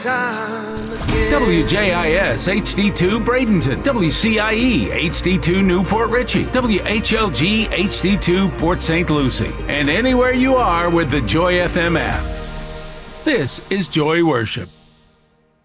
time again. WJIS HD2 Bradenton, WCIE HD2 Newport Richey, WHLG HD2 Port St. Lucie, and anywhere you are with the Joy FM app. This is Joy Worship.